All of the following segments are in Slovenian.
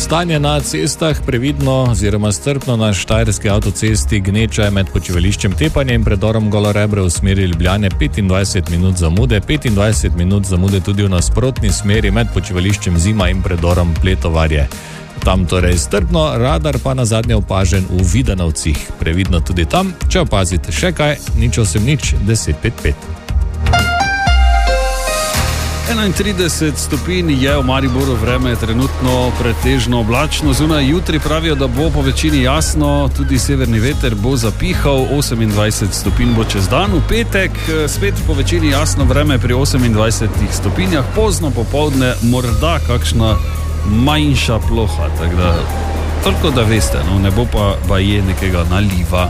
Stanje na cestah previdno oziroma strpno na štajerski avtocesti gneča med počivališčem Tepanje in predorom Golorebre v smeri Ljubljane 25 minut zamude, 25 minut zamude tudi v nasprotni smeri med počivališčem Zima in predorom Pletovarje. Tam torej strpno, radar pa na zadnje opažen v Vidanovcih. Previdno tudi tam, če opazite še kaj, 080 1055. 31 stopinj je v Mariboru, vreme je trenutno pretežno oblačno. Zunaj jutri pravijo, da bo po večini jasno, tudi severni veter bo zapihal, 28 stopinj bo čez dan. V petek spet po večini jasno, vreme pri 28 stopinjah, pozno popoldne morda kakšna manjša ploha, tako da toliko da veste, no, ne bo pa je nekega naliva.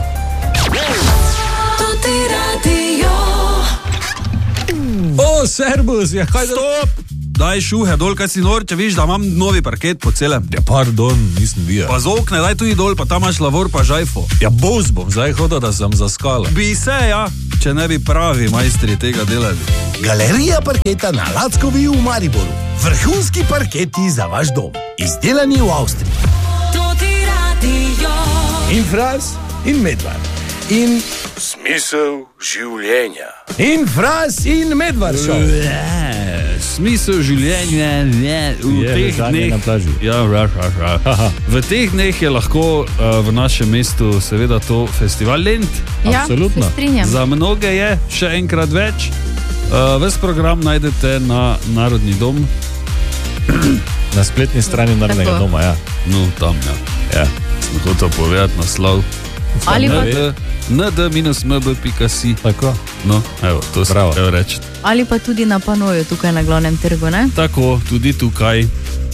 O, servus, ja, kaj Stop! Daj šuhe dol, kaj si nor, če viš, da imam novi parket po celem. Ja, pardon, nisem videl. Pa z okne, daj tudi dol, pa tam imaš lavor pa žajfo. Ja, boz bom zdaj hodil, da sem zaskala. Bi se, ja, če ne bi pravi majstri tega delali. Galerija parketa na Lackovi v Mariboru. Vrhunski parketi za vaš dom. Izdelani v Avstriji. In Fras, in Medvar. In Smisel življenja. In Fras, in Medvar šel. Smisel življenja v teh dneh. Ja, v teh dneh je lahko v našem mestu seveda to festival Lent. Ja, absolutno. Za mnoge je še enkrat več. Ves program najdete na Narodni dom. Na spletni strani Narodnega doma, ja. No, tam, ja. Sem hotel povedati naslov. Ali pa nd-mb.si. Tako. No, evo, to se pravi reči. Ali pa tudi na panoju tukaj na Glavnem trgu, ne? Tako, tudi tukaj.